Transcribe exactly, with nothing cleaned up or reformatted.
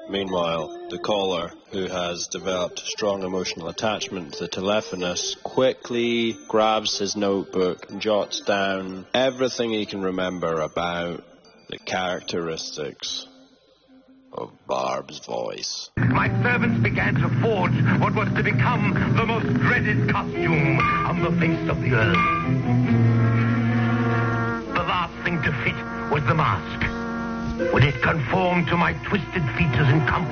Meanwhile, the caller, who has developed strong emotional attachment to the telephonist, quickly grabs his notebook and jots down everything he can remember about the characteristics of Barb's voice. My servants began to forge what was to become the most dreaded costume on the face of the earth. The last thing to fit was the mask. Would it conform to my twisted features and comfort?